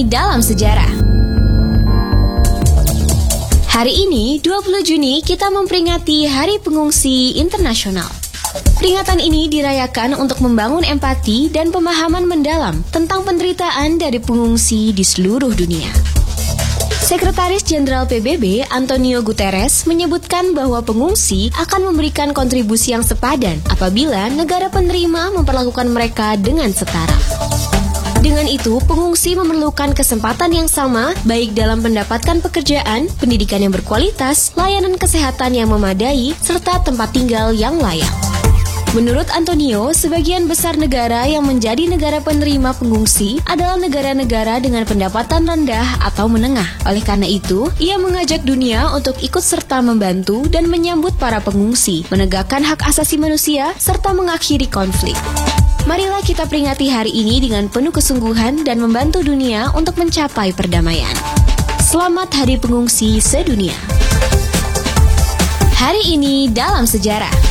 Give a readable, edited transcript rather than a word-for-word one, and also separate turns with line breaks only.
dalam sejarah. Hari ini, 20 Juni, kita memperingati Hari Pengungsi Internasional. Peringatan ini dirayakan untuk membangun empati dan pemahaman mendalam tentang penderitaan dari pengungsi di seluruh dunia. Sekretaris Jenderal PBB Antonio Guterres menyebutkan bahwa pengungsi akan memberikan kontribusi yang sepadan apabila negara penerima memperlakukan mereka dengan setara. Dengan itu, pengungsi memerlukan kesempatan yang sama baik dalam mendapatkan pekerjaan, pendidikan yang berkualitas, layanan kesehatan yang memadai, serta tempat tinggal yang layak. Menurut Antonio, sebagian besar negara yang menjadi negara penerima pengungsi adalah negara-negara dengan pendapatan rendah atau menengah. Oleh karena itu, ia mengajak dunia untuk ikut serta membantu dan menyambut para pengungsi, menegakkan hak asasi manusia, serta mengakhiri konflik. Marilah kita peringati hari ini dengan penuh kesungguhan dan membantu dunia untuk mencapai perdamaian. Selamat Hari Pengungsi Sedunia. Hari ini dalam sejarah.